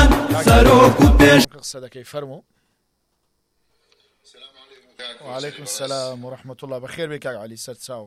مسلمان سەرۆک و پێش قسە دەکەی فەرموو. وعليكم السلام ورحمة الله. بخير بك يا علي سرت ساو.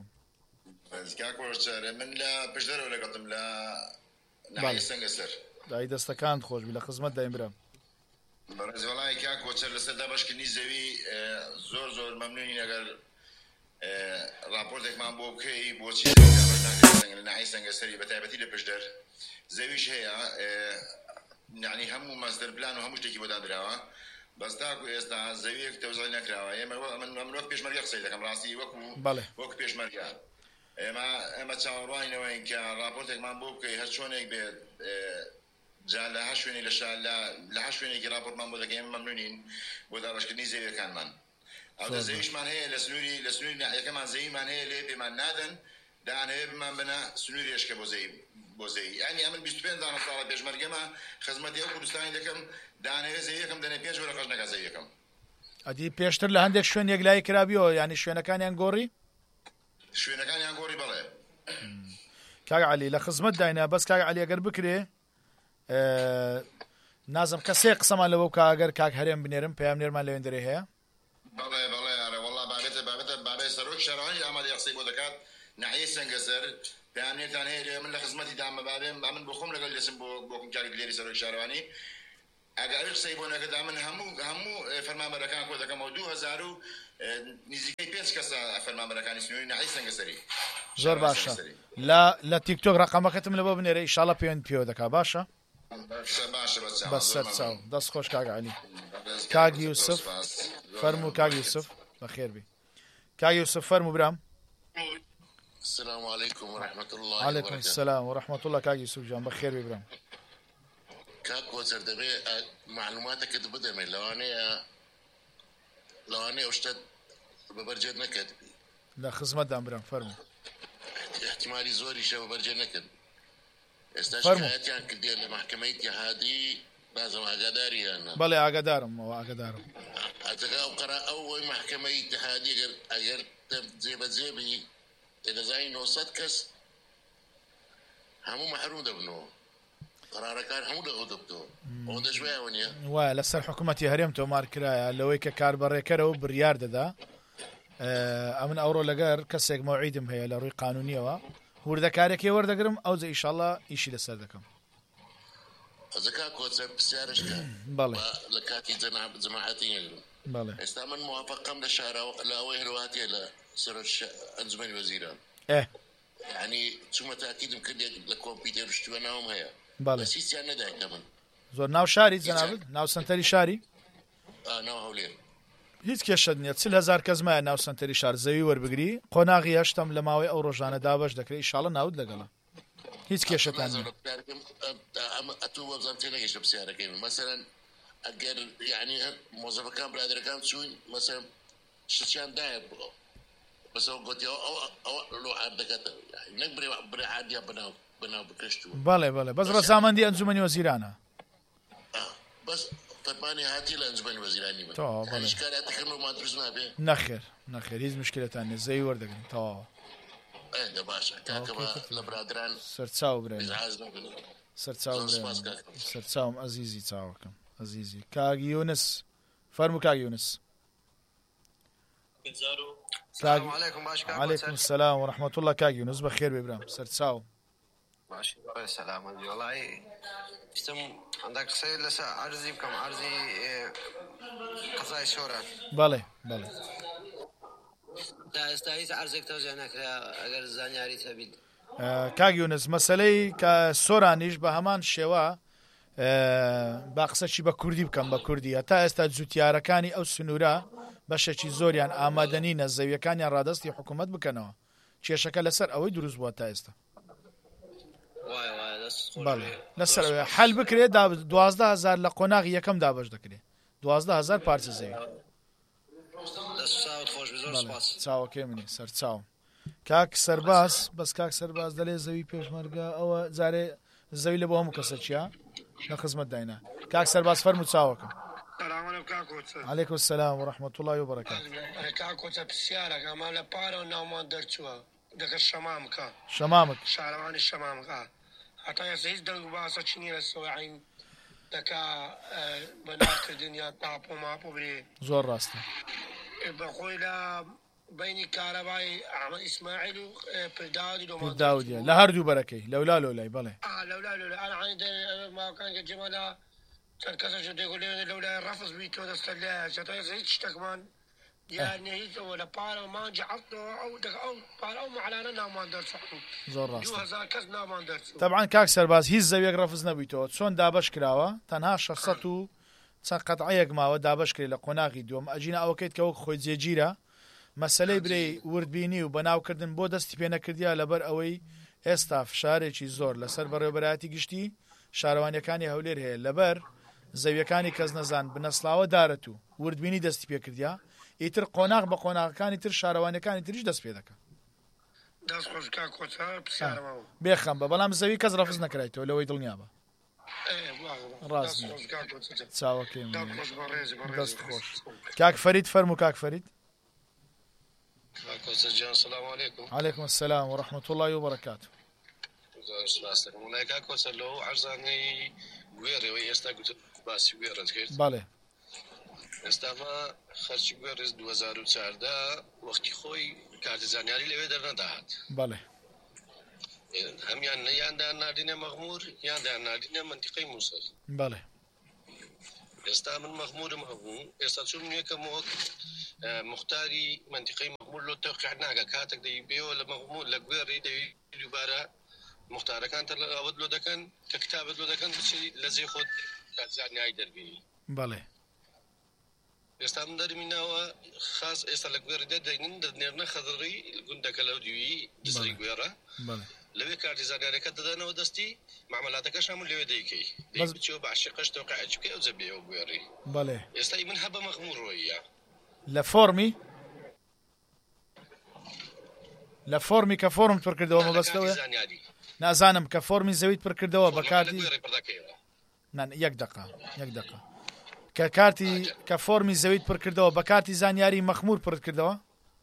من لا بجدر ولا قدم لا نحيي سنجسر. داي دستكان خوش بلا خدمت دايم برام. برز والله كاك وتر لسه دابش كني زوي زور ممنونين اگر راپورتك ما بو كي بوشي نحيي سنجسر بتابتي لبجدر زويش هي يعني همو ماستر بلان وهمش تكي بدان دراوا بس داكو استا زويك توزيع نكراوا يا من وقت بيش مريخ سيدك راسي وقت بيش مريخ اما تشاوراين وين كان رابورتك من بوكي هشونك ب جا لهشوني لهشوني كي رابورت من بودك ممنونين بودارش كني زي كان من او زيش من هي لسنوري يا كمان زي من هي اللي بمن نادن ده انا بمن بنا سنوري اشك بوزي يعني امن بيستبين دانا طالب بيش مرجمه خدمتي او كردستان لكم ده انا زيكم ده بيش ولا قشنك زيكم ادي بيشتر لهندك شوين يقلاي كرابيو يعني شوين كان ينقوري شوێنەکان یان گۆڕی بەڵێ کاک عەلی لە خزمەت داینە بەس کاک عەلی ئەگەر بکرێ نازم کەسێ قسەمان لەوە بکە ئەگەر کاک هەرێم بنێرم پێیان نێرمان لەوێن دەرێ هەیە بەڵێ ئەرە وەڵا بابێتە سەرۆک شارەوانی ئامادە قسەی بۆ دەکات نەحیی سەنگەسەر پێیان نێتان هەیە لێ من لە خزمەتی دامە بابێم من بۆ خۆم لەگەڵ دەچم بۆ کاک لێری سەرۆک شارەوانی ئەگەر قسەی بۆ نەکەدا من هەموو فەرمانبەرەکان کۆ دەکەمەوە 2000 و نزیکەی 5 کەسە فەرمانبەرەکانی سنووری نەحیی سەنگەسەری زۆر باشە لە تیکتۆک ڕقەمەکەتم لەبۆ بنێرە ئیشاڵە پێوێن پێوە دەکا باشە بە سەر چاو دەست خۆش کاک عەلی کاک یوسف فەرموو کاک یوسف بەخێر بی کاک یوسف فەرموو برام السلام عليكم ورحمة الله وبركاته. عليكم السلام ورحمة الله كاك يوسف جان بخير ببرام كاك وزر دبي معلوماتك تبدأ من لو أنا أشتد ببرجد نكد لا خدمت دام برام فرمو احتمالي زوري شو ببرجد نكد استشهادات يعني كدي المحكمة هذه لازم أقداري أنا بلى أقدارم أتقاو قرأ أول محكمة هذه أجر زيبي إذا زي نوصد كس همو محروم دبنو قرار كان همو دغدبتو وده شوية ونيا ولا سر حكومتي هرمتو مار كرايا لويك كار بريكرو بريار ددا امن اورو لقار كسيك موعدم هي لروي قانونيه وا ورده كارك وردقرم او زي ان شاء الله يشي لسردكم زكاة كوتسب سيارش كان بالله لكاتي جماعتي يقولون بالله استعمل موافقة من الشارع لا وهرواتي لا سر انزمن وزيران يعني ثم تاكيد يمكن للكمبيوتر اشتغلناهم هي بالله بس يستعنا ده كمان زور ناو شاري زنابل ناو سنتري شاري ناو هولير هیچ کێشت نییە 40,000 کەس مایە ناو سنتەری شار زەوی وەربگری قۆناغی هەشتم لە ماوەی ئەو ڕۆژانە دابەش دەکرێت ئیشاڵە ناود لەگەڵە هیچ کێشتان نییە مثلا ئەگەر يعني مۆزەفەکان برادەکان چوون مثلا شتیان دایە بەس ئەو گوتی ئەو لۆحار دەکاتە نەک برێ عادیە بەناو بکەشتووە بەڵێ بەس ڕەزامەندی ئەنجومەنی وەزیرانە بس فرماني هاتي لأنجمن وزيراني طبعا إشكالات كله ما درسنا به نخير هيز مشكلة تانية زي وردقن طبعا ده باشا كاكما لبرادران سرتساو برين سرتساو عزيزي تساوكم عزيزي كاغ يونس فرمو كاغ يونس السلام عليكم باشا عليكم السلام ورحمة الله كاغ يونس بخير ببرام سرتساو ماشي السلام عليكم والله استم عندك سيد لسا عرضي بكم عرضي قضايا شورى بالي دا استايس عرضك توزيع نكرا اگر زانياري تبيد كاغ يونس مسألة كسورانيش بهمان شوا باقسەی بە کوردی بکەم بە کوردی تا ئێستا جوتیارەکانی ئەو سنوورە بەشێکی زۆریان ئامادەنینە زەویەکانیان ڕادستی حکوومەت بکەنەوە کێشەکە لەسەر ئەوەی دروست بووە تا ئێستا لەسەر حل بکرێت 12,000 لە قۆناغی یەکەم دابش دەکرێت 12,000 پارچە زەوی چاوەکەی منی سەر چاو کاک سەرباز بەس کاک سەرباز دەلێ زەوی پێشمەرگە ئەوە جارێ زەوی لە بۆ هەموو کەسە چیە لە خزمەت داینا کاک سەرباز فەرموو چاوەکەم عليكم السلام ورحمة الله وبركاته كاكوتا بسيارك أما لبارو نومان درتشوا دك شمامك شارعاني الشمامك حتى يسيز دنگ باسا چني للسواعين دەکا بەناکردنیا تاپ و ماپ و برێ زۆر ڕاستە بەخۆی لە بینی کارەبای ئەحمەد ئیسماعیل و پرداودی داودیە لە هەردوو بەرەکەی لەولا لەولای بەڵێ لەولا ئەنعانی ماکان کە جێمەدا چەند کەسەش دێگو لێ لەولای ڕەفز بیتۆ دەستە لە چەتە هیچ شتێکمان يعني هيك ولا بارا ما جعلته او بارا او معلانه نامان درس زۆر ڕاستە 2000 کەس نامان درس طبعا کاک سەرباز هیچ زەویەک ڕەفز نەبوویتەوە چۆن دابەش کراوە تەنها 600 و چەند قەتعەیەک ماوە دابەش کرێ لە قۆناغی دووەم ئەجینە ئەوەکەیت کە وەک خۆی جێگیرە مەسەلەی برەی وردبینی و بەناوکردن بۆ دەستی پێ نەکردیا لەبەر ئەوەی ئێستا فشارێکی زۆر لەسەر بەڕێوەبەرایەتی گشتی شارەوانیەکانی هەولێر هەیە لەبەر زەویەکانی کەس نەزان بنەسلاوە دارەت و وردبینی دەستی پێ کردیا ئیتر قۆناغ بە قۆناغەکانی تر شارەوانەکانی تریش دەست پێ دەکەن بێخەم بە بەڵام زەوی کەس ڕەفز نەکرایتەوە لەوەی دڵنیا بە ڕاست چاوەکەی دەست خۆش کاک فەرید فەرموو کاک فەرید السلام عليكم. عليكم السلام ورحمة الله وبركاته. هناك كوسر لو عرضاني غير ويستاقط بس غير كيف. بالله. استما خرج غير 2014 وقت خوي كارت زانياري لوي درنا دهات. بالله. هم يعني عندنا نادينا مغمور عندنا نادينا منطقي موصل. بالله. استامن مغمور مغمور استشون كموك مختاري منطقي مغمور لو توقعنا كاتك دي بيو لمغمور لغير دي دوباره مختار كانت اود لو دكان ككتابه لو دكان بشي لزي خد كازاني ايدر بي بالله استامن در منا خاص استلغير ده دين نرنا خضري غندك لو دي دسري غيره بالله لو كارتيزاني ركدنا ودستي معاملاتك شامل لو ديكي دي بتشو بعشقش توقعك او زبيو غيري بالله استاي من حبه مغمور ويا لە فۆرمی کە فۆرم پر کردەوە مەبەستەوە نازانم کە فۆرمی زەویت پر کردەوە بە کارتی یەک دقه کە کارتی کە فۆرمی زەویت پر کردەوە بە کارتی زانیاری مەخمور پر کردەوە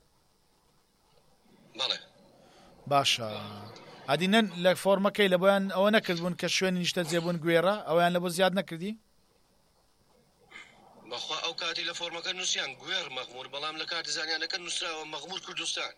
باشە ئەدینەن لە فۆرمەکەی لە بۆیان ئەوە نەکردبوون کە شوێنی نیشتە جێبوون گوێرە ئەویان لە بۆ زیاد نەکردی بەخوا ئەو کاتی لە فۆرمەکە نووسیان گوێر مەخمور بەڵام لە کاتی زانیانەکە نووسراوە مەخمور کوردستان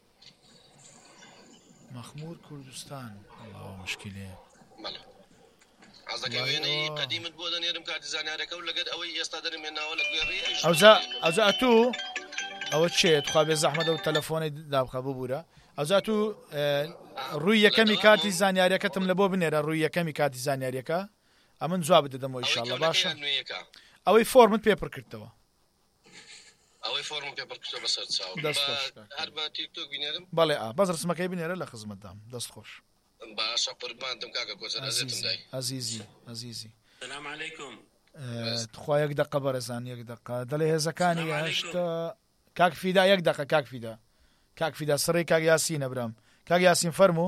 مەخمور کوردستان الله مشکلێ عزەکە وێنەی قەدیمت بۆ دەنێرم کاتی زانیارەکە و لەگەر ئەوەی ئێستا دەرمێناوە لە گوێڕی ئەوزا تو ئەوە چێت خوا بێ زەحمەدە و تەلەفۆنی دابخە ببوورە ئەوزا تو ڕووی یەکەمی کاتی زانیاریەکەتم لە بۆ بنێرە ڕووی یەکەمی کاتی زانیاریەکە ئەمن جواب بدەدەمەوە ئینشاءالله باشە ئەوەی فۆرمت پێپڕ کردەوە ئەوەی فۆرم پێپڕ کردەوە بەسەر چاو هەر بە تیکتۆک بینێرم بەڵێ بەس ڕسمەکەی بنێرە لە خزمەتدام دەست خۆش باشە قوربانتم کاکە کۆچەر ئەزێتم دای عەزیزی سلام عەلەیکم تخوا یەک دقە بەرەزان یەک دقە دەڵێ هێزەکانی هەشتا کاک فیدا یەک دقە کاک فیدا سڕی کاک یاسینە برام کاک یاسین فەرموو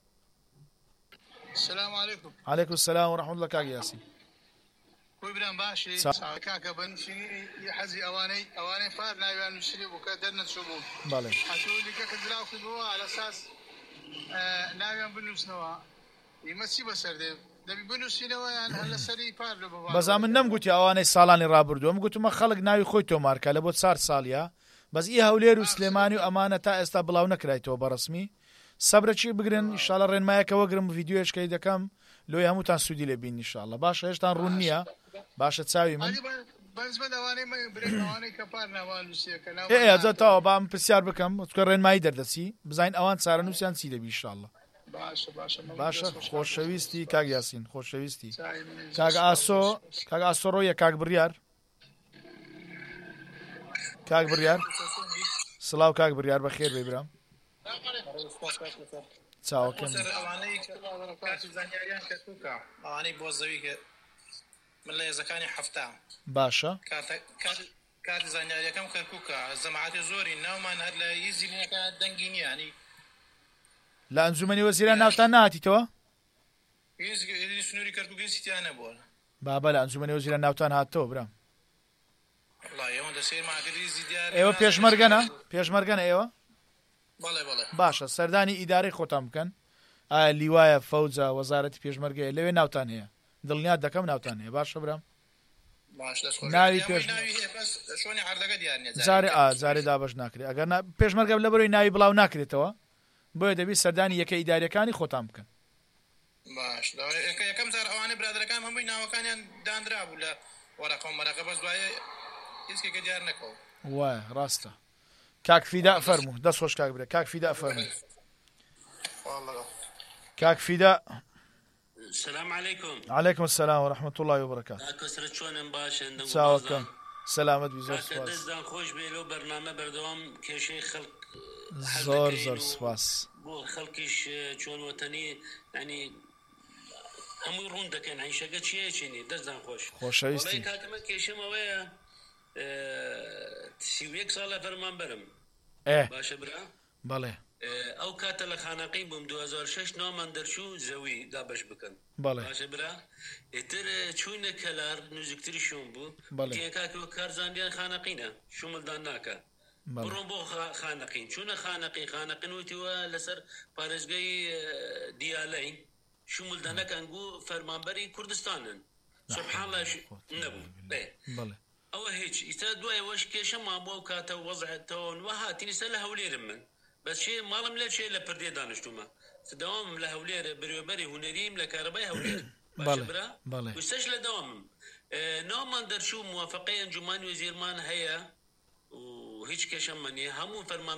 السلام عليكم. عليكم السلام ورحمة الله كاك ياسين. ويبرام باشي كاكا بنشيني يحزي اواني فار نايوان نشري وكدرنا تشوبون. بالي. حتقول لي كاك دراو خدوها على اساس نايوان بنوسنوا يمسي بسر دبي بنوسينوا يعني هلا سري فار لو بس من نم قلت اواني سالاني رابردو قلت ما خلق ناوي خويتو ماركا لبوت صار ساليا بس اي هولير وسليماني وامانه تا استا بلاو نكرايتو برسمي سەبرەکی بگرن ئینشاڵڵا ڕێنمایەکەوە گرم ڤیددیۆشکەی دەکەم لۆی هەمووتان سوودی لێ بین ئینشاڵڵا باشە هێشتان ڕوون نییە باشە چاوی من ئەجەتەوە بام پرسیار بکەم چکە ڕێنمایی دەردەچی بزین ئەوان چارە نووسیان چی دەبی ئینشاڵڵا باشە خۆشەویستی کاک یاسین خۆشەویستی کاک ئاسۆ ڕۆیە کاک بڕیار سڵاو کاک بڕیار بە خێر بێ برام چاوەکەم ئەوانەی بۆ زەوی من لە هێزەکانی هەفتا باشە کاتی زانیاریەکەم کەرکووکە زەماعەتی زۆری ناومان هەر لە یزیینەکە دەنگی نیانی لە ئەنجومەنی وەزیران ناوتان نهاتیتەوە سنووری کەرکووکی سیتیان نەبووە بابە لە ئەنجومەنی وەزیران ناوتان هاتەوە برام ئێوە پێشمەرگەنە ئێوە باشە سەردانی ئیدارەی خۆتان بکەن ئایا لیوایە فەوجە وەزارەتی پێشمەرگەیە لەوێ ناوتان هەیە دڵنیات دەکەم ناوتان هەیە باشە برام باش دەست خۆش ناوی پێش ناوی هەیە بەس شۆنی عەردەکە دیار نییە جارێ دابەش ناکرێت ئەگەر پێشمەرگە لە بەرەوەی ناوی بڵاو ناکرێتەوە بۆیە دەبێت سەردانی یەکە ئیداریەکانی خۆتان بکەن باش یەکەم جار ئەوانە برادەکان هەمووی ناوەکانیان دانرا بوو لە وەرەقە و مەرەقە بەس دوایە هیچکێکە دیار نەکەوت وایە ڕاستە کاک فیدا فەرموو دەست خۆش کاک برێ کاک فیدا فەرموو کاک فیدا السلام عليكم. عليكم السلام ورحمة الله وبركاته. كسرت شلون باشا ساوكم سلامت بزور سپاس. دزدان خوش بيلو برنامه بردوام كشي خلق زور سپاس. بو خلقش شلون وطني يعني هم يرون دكان عيشه قد شيء دزدان خوش. خوشايستي. والله كاتم كيشم ويا تسويك صار فرمان برم. باشا برا. بله. او کات لە خانەقی بووم 2006 نامان دەرچوو زەوی دابش بکەن باشە برا ئیتر چوونە کەلار نزیکتری شوم بوو تێکاکەوە کارزانیان خانەقینە شومڵدان ناکە بڕۆم بۆ خانەقین چوونە خانەقین وتیوە لەسەر پارێزگای دیالەی شومڵدانەکان بوو فەرمانبەری کوردستانن سبحان الله نەبوو ئەوە هیچ ئیتا دوایەوەش کێشەمان بۆ کاتە وەزعەتەوە وهاتینی سەر لە هەولێرم من بس شيء مالم لا شيء لا بردي دانشتوما دوام له هولير بريوبري هنريم لكهرباء هولير بله وستشل دوام نومان در شو موافقه انجمن وزيرمان هيا وهيج كشمني همو فرمان